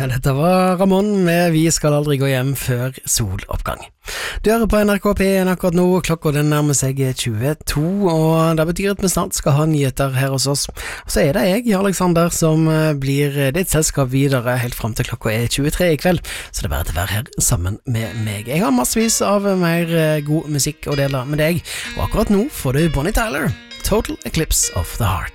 Dette var Ramon med Vi skal aldri gå hjem før soloppgang. Du hører på NRK P1 akkurat nå, klokka den nærmer seg 22, og det betyr at vi snart skal ha nyheter her hos oss. Og så er det jeg, Alexander, som blir ditt selskap videre helt frem til klokka 23 i kveld, så det er bare til å være her sammen med meg. Jeg har massevis av mer god musikk å dele med deg, og akkurat nå får du Bonnie Tyler, Total Eclipse of the Heart.